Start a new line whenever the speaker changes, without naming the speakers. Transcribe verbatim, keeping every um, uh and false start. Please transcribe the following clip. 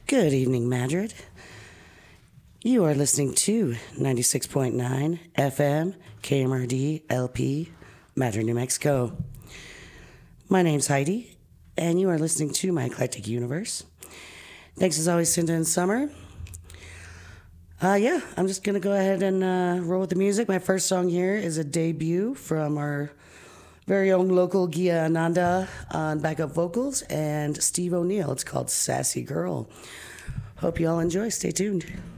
Good evening, Madrid. You are listening to ninety-six point nine F M K M R D L P, Madrid, New Mexico. My name's Heidi, and you are listening to my eclectic universe. Thanks as always, Cinda and Summer. Uh, yeah, I'm just going to go ahead and uh, roll with the music. My first song here is a debut from our very own local Gia Ananda on backup vocals and Steve O'Neill. It's called Sassy Girl. Hope you all enjoy. Stay tuned.